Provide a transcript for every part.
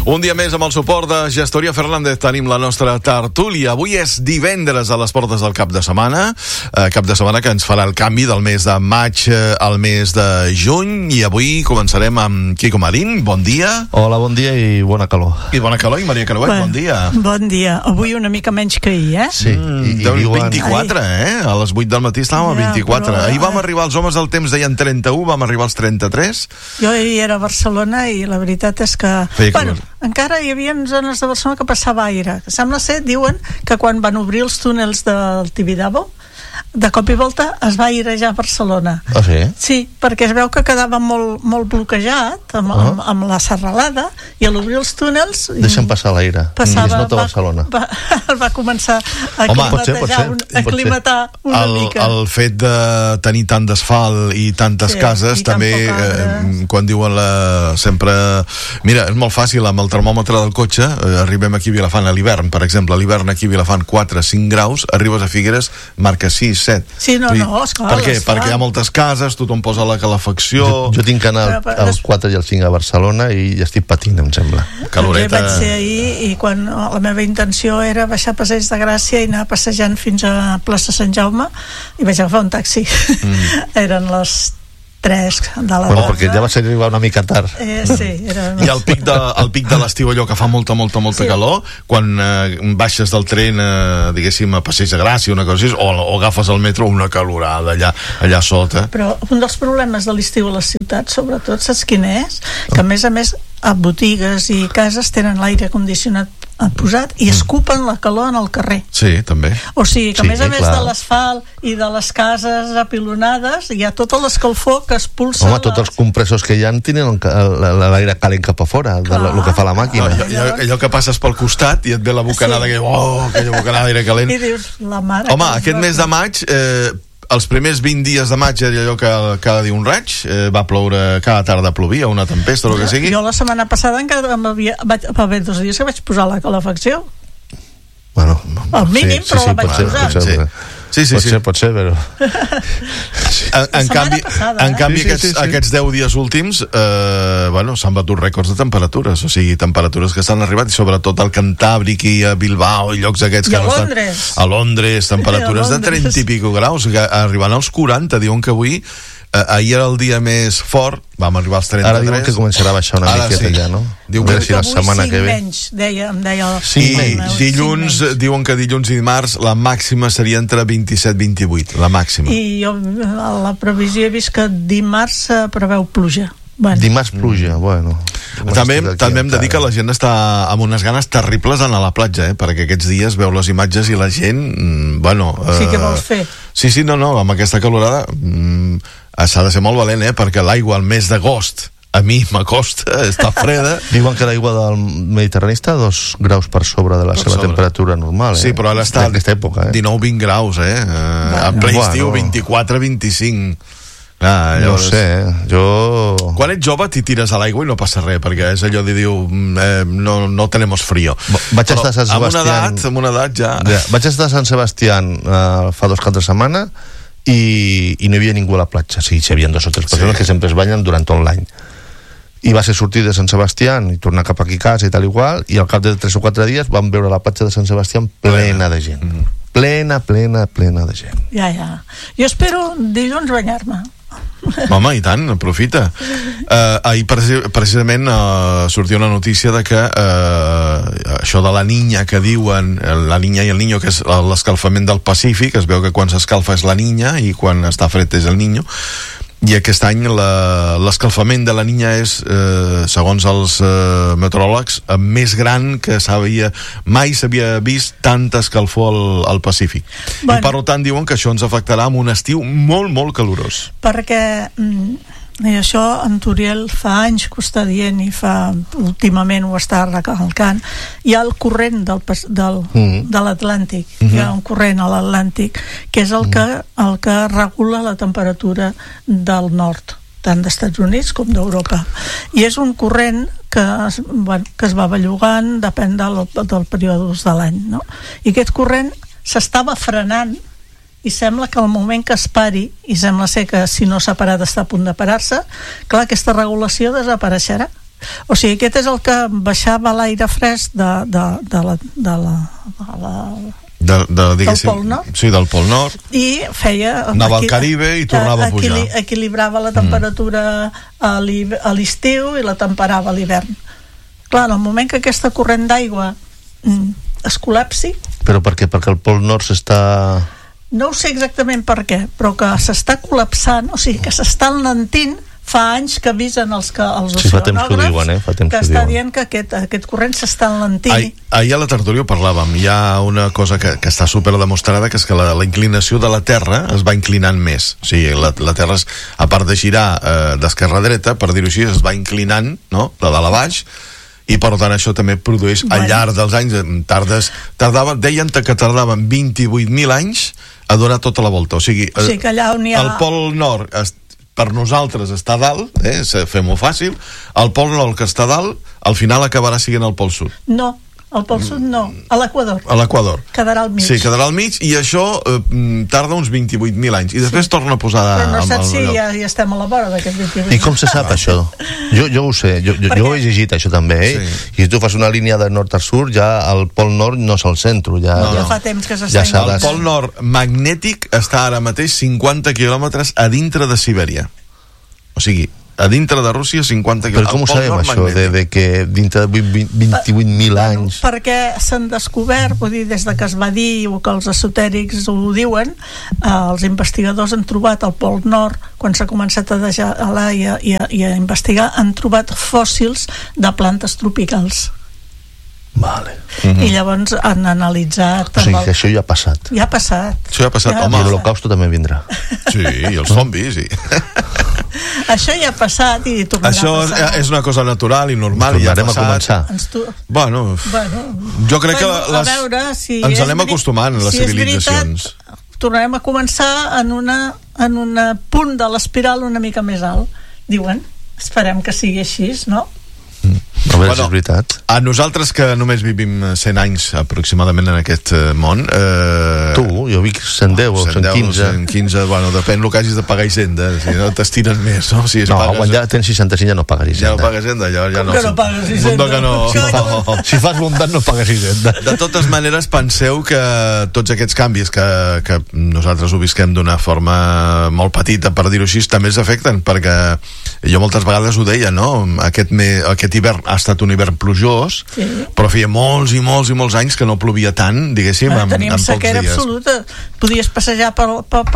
Un dia més amb el suport de Gestoria Fernández tenim la nostra tertúlia. Avui és divendres a les portes del cap de setmana que ens farà el canvi del mes de maig al mes de juny, i avui començarem amb Quico Marín. Bon dia. Hola, bon dia i bona calor. I Maria Carouet, bon dia. Bon dia. Avui una mica menys que ahir, Sí, i 24, A les 8 del matí estàvem a 24. Ahir vam arribar, els homes del temps deien 31, vam arribar als 33. Jo ahir era a Barcelona i la veritat és que... encara hi havia zones de Barcelona que passava aire. Sembla ser, diuen, que quan van obrir els túnels del Tibidabo, de cop i volta es va airejar Barcelona. Ah, sí? Sí, perquè es veu que quedava molt bloquejat amb la serralada, i a l'obrir els túnels... Deixen passar l'aire. I es nota Barcelona. Va començar a aclimatar una mica. El fet de tenir tant d'asfalt i tantes cases, també, quan diuen sempre... Mira, és molt fàcil, amb el termòmetre del cotxe, arribem aquí a Vilafant a l'hivern, per exemple, a l'hivern aquí a Vilafant 4-5 graus, arribes a Figueres, marca 6-7. Sí, esclar. Per què? Perquè hi ha moltes cases, tothom posa la calefacció... Jo tinc que anar al 4 i al 5 a Barcelona i estic patint, em sembla. Caloreta. Jo vaig ser ahir, i quan la meva intenció era baixar a Passeig de Gràcia i anar passejant fins a plaça Sant Jaume, i vaig agafar un taxi. Eren les 3 de la tarda. Perquè ja va ser arribar una mica tard. Sí, I el pic de l'estiu, allò que fa molta calor, quan baixes del tren, diguéssim, a Passeig de Gràcia, una cosa així, o agafes el metro, una calorada allà sota. Però un dels problemes de l'estiu a les ciutats, sobretot, saps quin és? Que a més, a botigues i cases tenen l'aire condicionat posat i escupen la calor en el carrer. Sí, també. O sigui que a més de l'asfalt i de les cases apilonades hi ha tota l'escalfor que expulsa... Home, tots els compressors que hi ha tenen l'aire calent cap a fora, el que fa la màquina. Allò que passes pel costat i et ve la bocanada, aquella bocanada d'aire calent. I dius, la mare... Home, aquest mes de maig... Els primers 20 dies de maig era allò que cada dia un raig, va ploure, cada tarda plovia, una tempesta o el que sigui. Jo la setmana passada encara va haver 2 dies que vaig posar la calefacció. Bueno, al mínim, però la vaig posar. Sí. Pot ser, però... En canvi, aquests 10 dies últims s'han batut rècords de temperatures, o sigui, temperatures que s'han arribat, i sobretot al Cantàbric i a Bilbao i llocs aquests que no estan... A Londres, temperatures de 30 i pico graus, arribant als 40, diuen que avui... ahir era el dia més fort, vam arribar als 33. Ara diuen que començarà a baixar una miqueta ja, no? Diu que si la setmana que ve... menys, em deia... Dilluns, diuen que dilluns i dimarts la màxima seria entre 27-28, la màxima. I jo a la previsió he vist que dimarts preveu pluja. Dimarts pluja, bueno... També hem de dir que la gent està amb unes ganes terribles d'anar a la platja, perquè aquests dies veu les imatges i la gent, Sí, què vols fer? Sí, amb aquesta calorada s'ha de ser molt valent, perquè l'aigua al mes d'agost a mi m'acosta, està freda. Diuen que l'aigua del Mediterrani està 2 graus per sobre de la seva temperatura normal. Sí, però ara està en aquesta època, 19-20 graus, en ple estiu 24-25. No ho sé, jo... Quan ets jove t'hi tires a l'aigua i no passa res, perquè és allò de dir no tenemos frío. Vaig estar a Sant Sebastián... Amb una edat ja... Vaig estar a Sant Sebastián fa 2 caps de setmana i no hi havia ningú a la platja. Sí, hi havia 2 o 3 persones que sempre es banyen durant tot l'any. I va ser sortir de Sant Sebastián i tornar cap aquí a casa i tal igual, i al cap de 3 o 4 dies vam veure la platja de Sant Sebastián plena de gent. Plena de gent. Ja. Jo espero dilluns banyar-me. Home, i tant, aprofita. Ahir precisament sortia una notícia de que això de la Niña que diuen, la Niña i el Niño, que és l'escalfament del Pacífic, es veu que quan s'escalfa és la Niña i quan està fred és el Niño, i aquest any l'escalfament de la Niña és, segons els meteoròlegs, més gran que mai s'havia vist tanta escalfor al Pacífic. I per tant diuen que això ens afectarà amb un estiu molt calorós. Perquè això en Turiel fa anys que ho està dient, i últimament ho està recalcant. Hi ha el corrent de l'Atlàntic, hi ha un corrent a l'Atlàntic que és el que regula la temperatura del nord, tant d'Estats Units com d'Europa, i és un corrent que es va bellugant, depèn del període de l'any, no? I aquest corrent s'estava frenant i sembla que al moment que es pari, i sembla ser que si no s'ha parat està a punt de parar-se, clar, aquesta regulació desapareixerà. O sigui, aquest és el que baixava l'aire fresc del Pol Nord. Sí, del Pol Nord. I feia... Anava al Caribe i tornava a pujar. Equilibrava la temperatura a l'estiu i la temperava a l'hivern. Clar, en el moment que aquesta corrent d'aigua es col·lapsi... Però per què? Perquè el Pol Nord s'està... No ho sé exactament per què, però que s'està col·lapsant, o sigui, que s'està enlentint. Fa anys que avisen els oceanògrafs, fa temps que ho diuen, que està dient que aquest corrent s'està enlentint. Ahir a la tertúlia parlàvem, hi ha una cosa que està super demostrada, que és que la inclinació de la Terra es va inclinant més. O sigui, la Terra, a part de girar d'esquerra a dreta, per dir-ho així, es va inclinant, no?, de dalt a baix, i per tant això també produeix al llarg dels anys, deien que tardaven 28.000 anys a donar tota la volta. O sigui que allà on hi ha... el Pol Nord per nosaltres està a dalt, fem-ho fàcil, el Pol Nord que està a dalt al final acabarà sent el Pol Sud. No, al Pol Sud no, a l'Equador. A l'Equador. Quedarà al mig. Sí, quedarà al mig, i això tarda uns 28.000 anys, i després torna a posar... Però no saps si ja estem a la vora d'aquest 28.000. I com se sap això? Jo ho sé, jo ho he llegit això també, i si tu fas una línia de nord a sud, ja el Pol Nord no és el centre, ja fa temps que s'està... El Pol Nord magnètic està ara mateix 50 quilòmetres a dintre de Sibèria. O sigui, a dintre de Rússia 50 quilòmetres. Però com ho sabem això, de que dintre de 28.000 anys... Perquè s'han descobert, vull dir, des de que es va dir, o que els esotèrics ho diuen, els investigadors han trobat al Pol Nord, quan s'ha començat a gelar i a investigar, han trobat fòssils de plantes tropicals. Vale. I llavors han analitzat... O sigui que això ja ha passat. Ja ha passat. Això ja ha passat, home. I l'Holocausto també vindrà. Sí, i els zombis, sí. Això ja ha passat i tornarà a passar. Això és una cosa natural i normal, i ja ha passat. Bueno, jo crec que ens anem acostumant a les civilitzacions. Tornarem a començar en un punt de l'espiral una mica més alt, diuen. Esperem que sigui així, no? A veure si és veritat. A nosaltres que només vivim 100 anys aproximadament en aquest món, tu, jo vic 110 o 115. 115, bueno, depèn el que hagis de pagar Hisenda, si no t'estiren més, no? Si quan ja tens 65 ja no pagues Hisenda. Ja no pagues Hisenda, ja no. Que no pagues Hisenda? Si fas bondat no pagues Hisenda. De totes maneres, penseu que tots aquests canvis que nosaltres ho visquem d'una forma molt petita, per dir-ho així, també ens afecten, perquè jo moltes vegades ho deia, no? Aquest hivern ha estat un hivern plujós, però feia molts i molts i molts anys que no plovia tant, diguéssim, en pocs dies. Teníem sequera absoluta. Podies passejar pel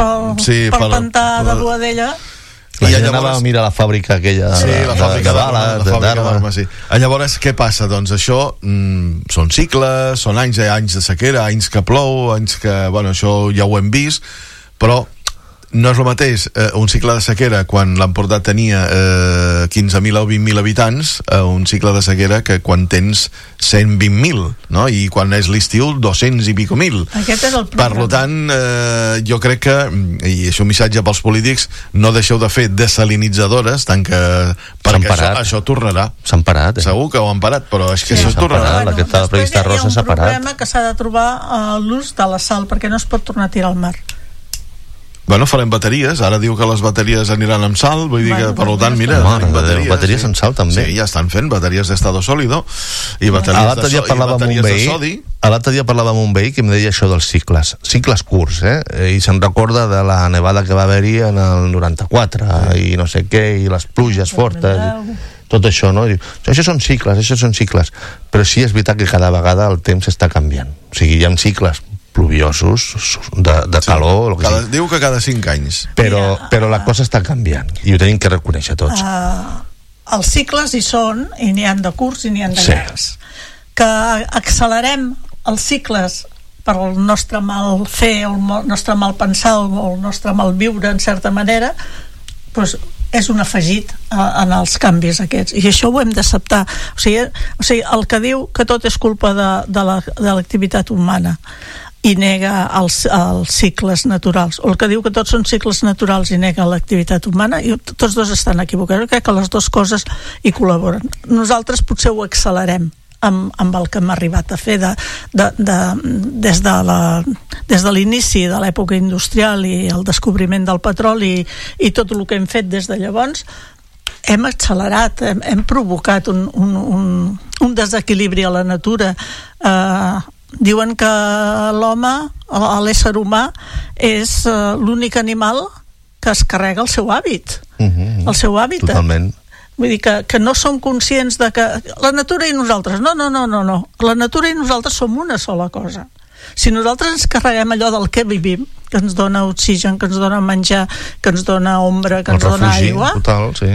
pantà de Boadella. La gent anava a mirar la fàbrica aquella la fàbrica d'armes. Llavors, què passa? Doncs això són cicles, són anys de sequera, anys que plou, anys que... Bueno, això ja ho hem vist, però no és el mateix un cicle de sequera quan l'Empordà tenia 15.000 o 20.000 habitants a un cicle de sequera que quan tens 120.000, no? I quan és l'estiu 200 i pico mil. Aquest és el problema. Per tant, jo crec que, i això un missatge pels polítics, no deixeu de fer desalinitzadores, tant que perquè això tornarà. S'han parat, Segur que ho han parat, però és que això tornarà. Aquesta prevista rosa s'ha parat. Hi ha un problema que s'ha de trobar l'ús de la sal, perquè no es pot tornar a tirar al mar. Bueno, farem bateries, ara diu que les bateries aniran amb sal, vull dir que, per tant, mira, bateries amb sal també. Sí, ja estan fent bateries d'estado sòlido i bateries de sodi. L'altre dia parlava amb un veí que em deia això dels cicles curts, i se'n recorda de la nevada que va haver-hi en el 94 i no sé què, i les pluges fortes, tot això, no? Això són cicles, però sí és veritat que cada vegada el temps està canviant. O sigui, hi ha cicles pluviosos, de calor... Diu que cada 5 anys. Però la cosa està canviant, i ho tenim que reconèixer tots. Els cicles hi són, i n'hi ha de curts i n'hi ha de llargs. Que accelerem els cicles per el nostre mal fer, o el nostre mal pensar, o el nostre mal viure, en certa manera, doncs és un afegit en els canvis aquests, i això ho hem d'acceptar. O sigui, el que diu que tot és culpa de l'activitat humana i nega els cicles naturals, o el que diu que tots són cicles naturals i nega l'activitat humana, i tots dos estan equivocats. Crec que les dues coses hi col·laboren. Nosaltres potser ho accelerem amb el que hem arribat a fer des de l'inici de l'època industrial i el descobriment del petroli i tot el que hem fet des de llavors. hem accelerat, hem provocat un desequilibri a la natura. Diuen que l'home, l'ésser humà, és l'únic animal que es carrega el seu hàbit, el seu hàbitat. Totalment. Vull dir que no som conscients de que la natura i nosaltres, no. La natura i nosaltres som una sola cosa. Si nosaltres ens carreguem allò del que vivim, que ens dona oxigen, que ens dona menjar, que ens dona ombra, que ens dona aigua, total, sí.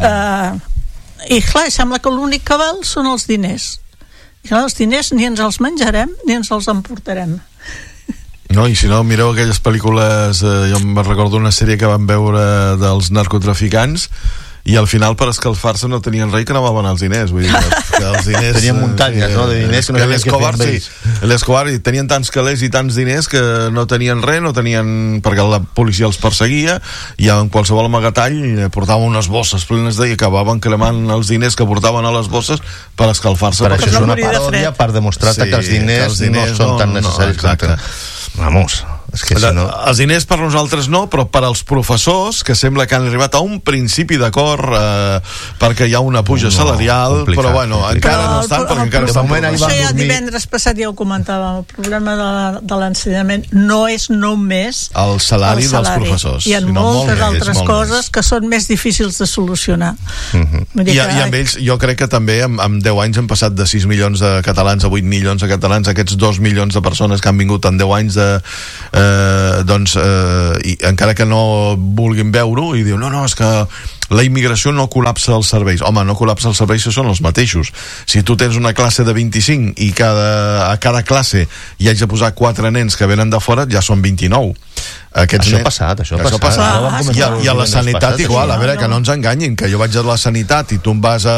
I clar, sembla que l'únic que val són els diners. I clar, els diners ni ens els menjarem ni ens els emportarem. No, i si no, mireu aquelles pel·lícules, jo em recordo una sèrie que vam veure dels narcotraficants, i al final per escalfar-se no tenien res que anavaven als diners, vull dir que els diners tenien muntanyes, no, de diners que no sabien què fer amb ells. L'Escobar tenien tants calés i tants diners que no tenien res, no tenien, perquè la policia els perseguia, i en qualsevol amagatall portaven unes bosses plenes i acabaven cremant els diners que portaven a les bosses per escalfar-se. Per això és una paròdia per demostrar-te que els diners no són tan necessaris. Vamos, és que si no... Els diners per nosaltres no, però per als professors, que sembla que han arribat a un principi d'acord perquè hi ha una puja salarial, però bueno, encara no estan, perquè encara estan per això ja divendres passat ja ho comentàvem, el problema de l'ensenyament no és només el salari dels professors, hi ha moltes altres coses que són més difícils de solucionar. I amb ells, jo crec que també amb 10 anys han passat de 6 milions de catalans a 8 milions de catalans, aquests 2 milions de persones que han vingut en 10 anys i encara que no vulguin veure-ho i diuen, no, és que la immigració no col·lapsa els serveis. Home, no col·lapsa els serveis si són els mateixos. Si tu tens una classe de 25 i a cada classe hi haig de posar 4 nens que venen de fora, ja són 29. Això ha passat. I a la sanitat igual, a veure, que no ens enganyin, que jo vaig a la sanitat i tu em vas a